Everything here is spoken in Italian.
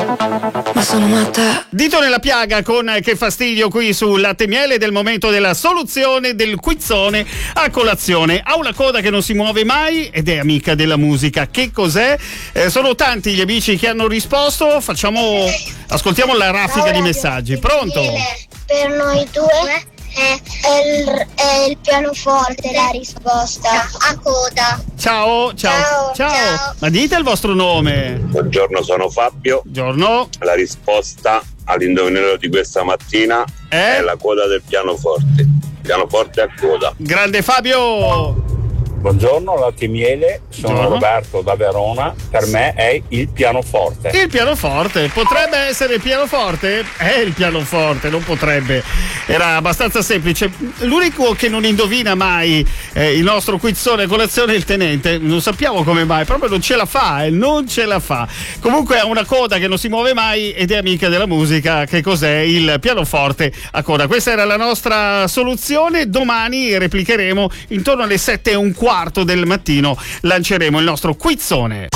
Ma sono matta. Dito nella piaga con Che fastidio qui su Latte e Miele, del momento della soluzione del quizzone a colazione. Ha una coda che non si muove mai ed è amica della musica. Che cos'è? Sono tanti gli amici che hanno risposto. Ascoltiamo la raffica di messaggi. Pronto? Per noi due è il pianoforte la risposta. A coda. Ciao. Ma dite il vostro nome. Buongiorno, sono Fabio. Buongiorno. La risposta all'indovinello di questa mattina è la coda del pianoforte. Pianoforte a coda. Grande Fabio. Buongiorno, Latte e Miele, sono Roberto da Verona, per me è il pianoforte. Il pianoforte, potrebbe essere il pianoforte? È il pianoforte, non potrebbe. Era abbastanza semplice. L'unico che non indovina mai il nostro quizzone a colazione è il tenente, non sappiamo come mai, proprio non ce la fa, non ce la fa. Comunque ha una coda che non si muove mai ed è amica della musica. Che cos'è? Il pianoforte a coda. Questa era la nostra soluzione. Domani replicheremo intorno alle 7:15 del mattino, lanceremo il nostro quizzone.